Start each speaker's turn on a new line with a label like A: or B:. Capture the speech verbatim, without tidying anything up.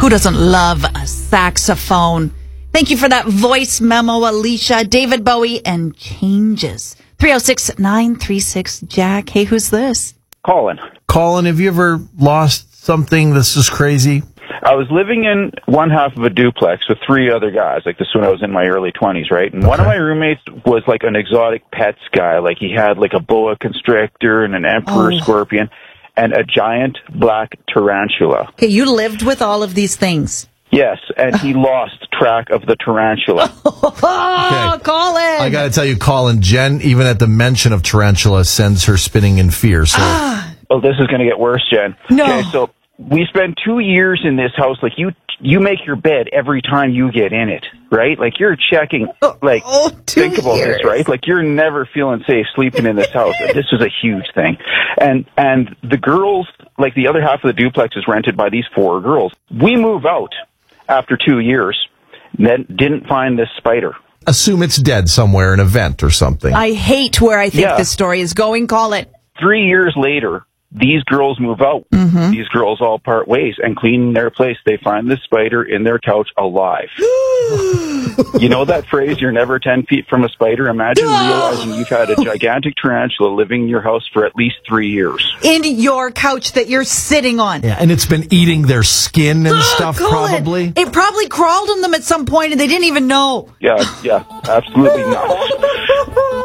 A: Who doesn't love a saxophone? Thank you for that voice memo, Alicia. David Bowie and Changes. three oh six, nine three six, Jack. Hey, who's this?
B: Colin.
C: Colin, have you ever lost something that's just crazy?
B: I was living in one half of a duplex with three other guys, like this when I was in my early twenties, right? And okay. One of my roommates was like an exotic pets guy. Like he had like a boa constrictor and an emperor oh. scorpion and a giant black tarantula.
A: Okay, you lived with all of these things.
B: Yes, and he lost track of the tarantula.
A: Oh,
C: okay.
A: Colin!
C: I got to tell you, Colin, Jen, even at the mention of tarantula, sends her spinning in fear. So,
A: ah.
B: Oh, this is going to get worse, Jen.
A: No.
B: Okay, so we spent two years in this house. Like you, you make your bed every time you get in it, right? Like you're checking. Like
A: oh, two
B: think about
A: years.
B: this, right? Like you're never feeling safe sleeping in this house. This is a huge thing, and and the girls, like the other half of the duplex, is rented by these four girls. We move out after two years, then didn't find this spider.
C: Assume it's dead somewhere, an event or something.
A: I hate where I think
B: yeah.
A: this story is going. Call it.
B: Three years later, these girls move out.
A: Mm-hmm.
B: These girls all part ways and clean their place. They find this spider in their couch alive. You know that phrase, you're never ten feet from a spider? Imagine realizing you've had a gigantic tarantula living in your house for at least three years.
A: In your couch that you're sitting on.
C: Yeah, and it's been eating their skin and
A: oh,
C: stuff,
A: Colin.
C: probably.
A: It probably crawled on them at some point and they didn't even know.
B: Yeah, yeah, absolutely not.